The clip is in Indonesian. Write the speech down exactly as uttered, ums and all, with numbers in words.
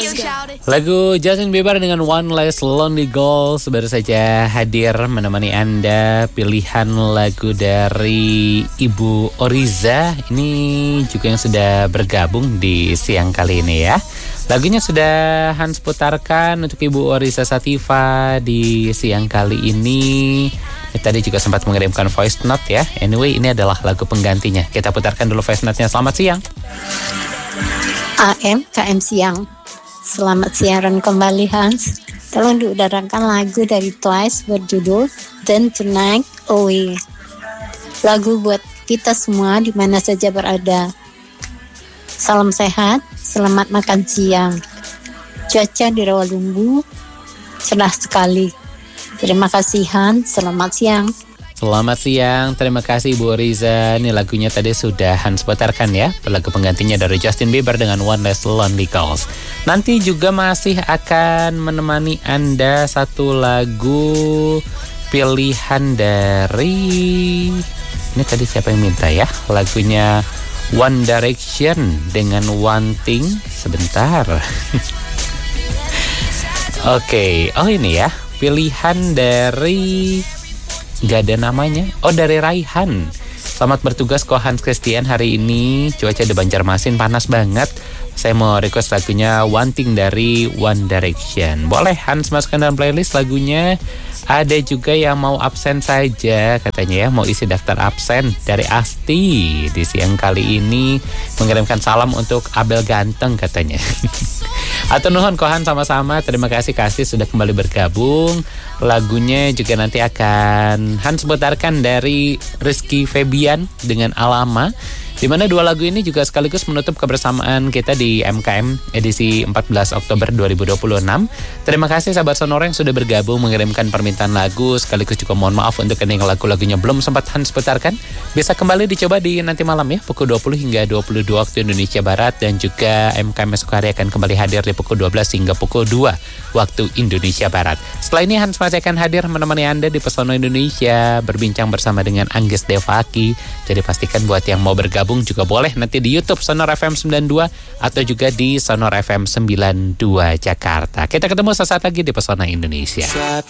Lagu Justin Bieber dengan One Less Lonely Girl baru saja hadir menemani Anda. Pilihan lagu dari Ibu Oriza ini juga yang sudah bergabung di siang kali ini ya. Lagunya sudah Hans putarkan untuk Ibu Oriza Sativa di siang kali ini. Tadi juga sempat mengirimkan voice note ya. Anyway, ini adalah lagu penggantinya. Kita putarkan dulu voice note-nya. Selamat siang. A M K M siang. Selamat siaran kembali Hans. Tolong diudarakan lagu dari Twice berjudul Then Tonight Away. Lagu buat kita semua di mana saja berada. Salam sehat, selamat makan siang. Cuaca di Rawalumbu cerah sekali. Terima kasih Hans, selamat siang. Selamat siang, terima kasih Bu Riza. Ini lagunya tadi sudah Hans putarkan ya. Lagu penggantinya dari Justin Bieber dengan One Less Lonely Girl. Nanti juga masih akan menemani Anda satu lagu pilihan dari... Ini tadi siapa yang minta ya? Lagunya One Direction dengan One Thing. Sebentar. Oke, okay. Oh ini ya. Pilihan dari... Gak ada namanya. Oh, dari Raihan. Selamat bertugas kok Hans Christian hari ini. Cuaca di Banjarmasin panas banget. Saya mau request lagunya One Thing dari One Direction. Boleh Hans masukkan dalam playlist lagunya. Ada juga yang mau absen saja katanya ya, mau isi daftar absen dari Asti di siang kali ini, mengirimkan salam untuk Abel ganteng katanya. Atau nuhun kohan sama-sama. Terima kasih Kasti sudah kembali bergabung. Lagunya juga nanti akan Hans putarkan dari Rizky Febian dengan Alama, di mana dua lagu ini juga sekaligus menutup kebersamaan kita di M K M edisi empat belas Oktober dua ribu dua puluh enam. Terima kasih sahabat Sonora yang sudah bergabung mengirimkan permintaan lagu, sekaligus juga mohon maaf untuk yang lagu-lagunya belum sempat Hans putarkan. Bisa kembali dicoba di nanti malam ya, pukul dua puluh hingga dua puluh dua waktu Indonesia Barat, dan juga M K M esok hari akan kembali hadir di pukul dua belas hingga pukul dua waktu Indonesia Barat. Setelah ini Hans masih akan hadir menemani Anda di Pesona Indonesia, berbincang bersama dengan Anggis Devaki. Jadi pastikan buat yang mau bergabung juga boleh nanti di YouTube Sonora F M sembilan puluh dua atau juga di Sonora F M sembilan puluh dua Jakarta. Kita ketemu sesaat lagi di Pesona Indonesia.